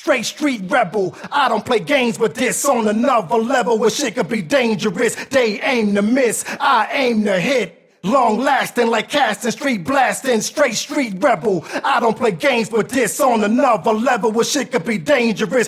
straight street rebel. I don't play games with this on another level where shit could be dangerous. They aim to miss, I aim to hit. Long lasting like casting, street blasting, straight street rebel. I don't play games with this on another level where shit could be dangerous.